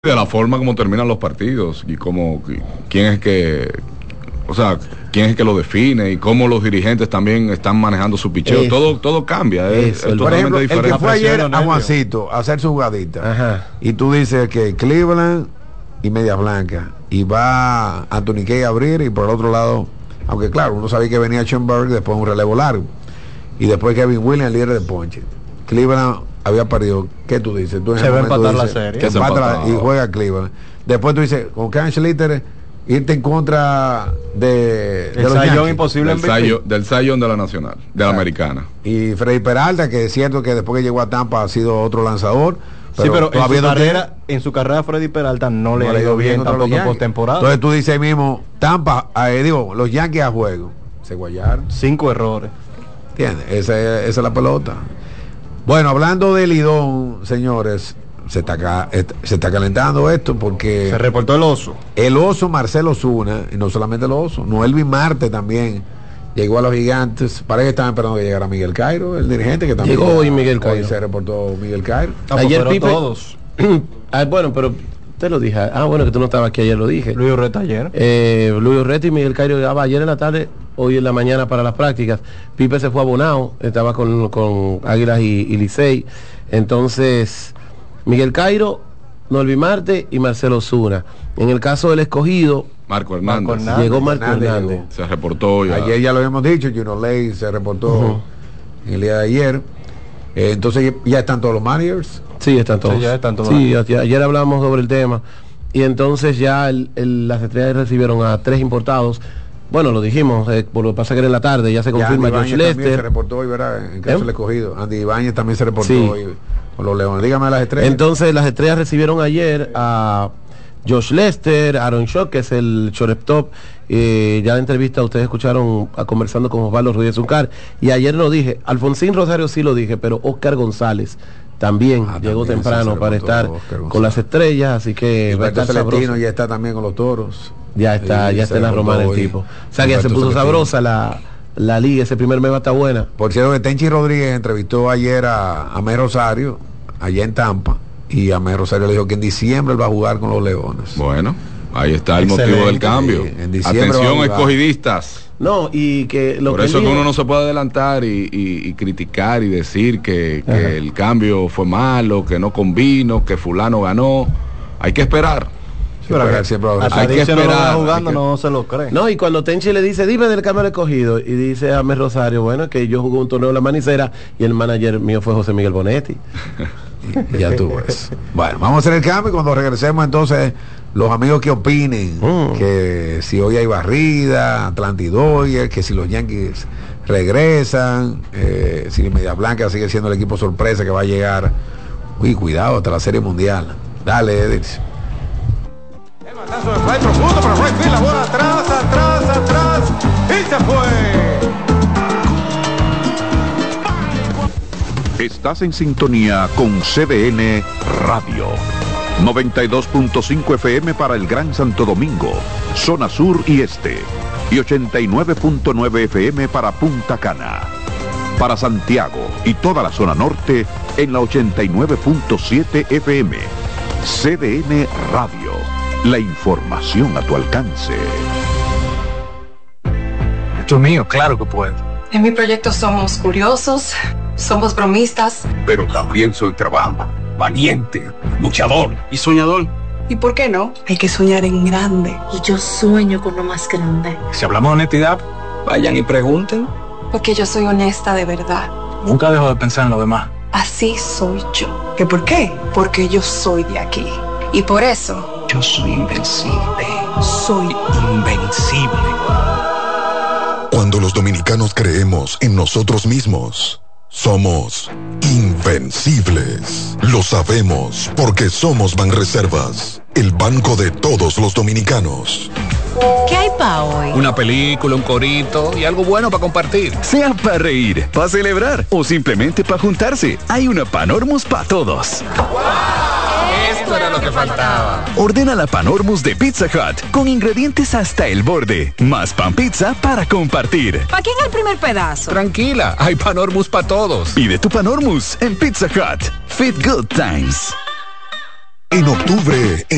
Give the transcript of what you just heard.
De la forma como terminan los partidos y cómo, quién es que, o sea, quién es que lo define y cómo los dirigentes también están manejando su picheo, todo cambia, es por ejemplo, diferente. el que fue ayer a Juancito a hacer su jugadita. Ajá. Y tú dices que Cleveland y Medias Blancas y va Anthony Kay a abrir, y por el otro lado, aunque claro, uno sabía que venía Schoenberg, después un relevo largo y después Kevin Williams, el líder de ponche. Cleveland había perdido. ¿Qué tú dices? Tú se va a empatar la serie. Que y juega Cleveland. Después tú dices, con Ken Schlitter, irte en contra de los Yankees. Imposible del Cy Young de la Nacional, de la Americana. Y Freddy Peralta, que es cierto que después que llegó a Tampa ha sido otro lanzador. Pero en su carrera Freddy Peralta no le ha ido bien tampoco en postemporada. Entonces tú dices ahí mismo, Tampa, los Yankees a juego. Se guayaron. 5 errores. ¿Entiendes? Esa es la pelota. Bueno, hablando de Lidón, señores, se está calentando esto porque se reportó el oso. El oso Marcelo Zuna, y no solamente el oso, Noelvin Marte también llegó a los Gigantes. Parece que estaban esperando que llegara Miguel Cairo, el dirigente que también llegó hoy. Miguel Cairo. Hoy se reportó Miguel Cairo. Ayer Pipe, todos. Bueno, pero te lo dije. Bueno, que tú no estabas aquí ayer, lo dije. Luis Urreta ayer. Luis Urreta y Miguel Cairo llegaba ayer en la tarde, hoy en la mañana para las prácticas. Pipe se fue a Bonao, estaba con Águilas y Licey. Entonces, Miguel Cairo, Noelvin Marte y Marcelo Zuna. En el caso del escogido, Marco Hernández. Llegó Marco Hernández. Se reportó ya. Ayer ya lo habíamos dicho, Juno Ley se reportó en el día de ayer. Entonces ya están todos los managers. Sí, están todos. Sí, ya están todos. Sí, ayer hablamos sobre el tema. Y entonces ya las estrellas recibieron a 3 importados. Bueno, lo dijimos, por lo que pasa que era en la tarde, ya se confirma Josh Lester. Se reportó hoy, ¿verdad? En caso del escogido. Andy Ibáñez también se reportó hoy con los Leones. Dígame las estrellas. Entonces las estrellas recibieron ayer a Josh Lester, Aaron Schock, que es el shortstop. Ya la entrevista ustedes escucharon conversando con Osvaldo Rodríguez Uncar. Y ayer lo dije, Alfonsín Rosario sí lo dije, pero Oscar González también llegó temprano para estar con las estrellas, así que va a estar Celestino, ya está también con los Toros. Ya está en la romana el tipo. O sea que ya se puso sabrosa la liga, ese primer mes va a estar buena. Por cierto, que Tenchi Rodríguez entrevistó ayer a Amé Rosario, allá en Tampa, y Amé Rosario le dijo que en diciembre él va a jugar con los Leones. Bueno, ahí está el motivo del cambio. En diciembre atención, escogidistas. No, y que por eso es que uno no se puede adelantar y criticar y decir que el cambio fue malo, que no convino, que fulano ganó. Hay que esperar. Hay que esperar. Jugando no se lo cree. No, y cuando Tenchi le dice, dime del cambio escogido, y dice a Mes Rosario, bueno, que yo jugué un torneo en la Manicera y el manager mío fue José Miguel Bonetti. Ya tú ves. Bueno, vamos a hacer el cambio y cuando regresemos entonces los amigos que opinen que si hoy hay barrida, Atlanta y Dodgers, que si los Yankees regresan, si Medias Blancas sigue siendo el equipo sorpresa que va a llegar. Uy, cuidado, hasta la Serie Mundial. Dale, Edith. El batazo de fly profundo, pero right field, la bola atrás, y se fue. Estás en sintonía con CDN Radio. 92.5 FM para el Gran Santo Domingo, zona sur y este. Y 89.9 FM para Punta Cana. Para Santiago y toda la zona norte en la 89.7 FM. CDN Radio. La información a tu alcance. Esto es mío, claro que puedo. En mi proyecto somos curiosos, somos bromistas. Pero también soy trabajo, valiente, luchador y soñador. ¿Y por qué no? Hay que soñar en grande. Y yo sueño con lo más grande. Si hablamos de honestidad, vayan y pregunten. Porque yo soy honesta de verdad. Nunca dejo de pensar en lo demás. Así soy yo. ¿Qué por qué? Porque yo soy de aquí. Y por eso... yo soy invencible. Soy invencible. Cuando los dominicanos creemos en nosotros mismos, somos invencibles. Lo sabemos porque somos Banreservas, el banco de todos los dominicanos. ¿Qué hay pa' hoy? Una película, un corito y algo bueno para compartir. Sea para reír, para celebrar o simplemente para juntarse, hay una Panormus para todos. Esto era lo que faltaba. Ordena la Panormus de Pizza Hut con ingredientes hasta el borde, más pan pizza para compartir. ¿Para quién el primer pedazo? Tranquila, hay Panormus para todos. Pide tu Panormus en Pizza Hut. Fit Good Times. En octubre